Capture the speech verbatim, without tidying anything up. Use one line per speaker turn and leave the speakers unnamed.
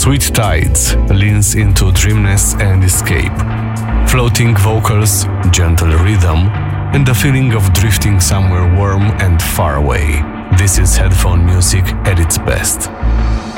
Sweet Tides leans into dreamness and escape. Floating vocals, gentle rhythm, and the feeling of drifting somewhere warm and far away. This is headphone music at its best.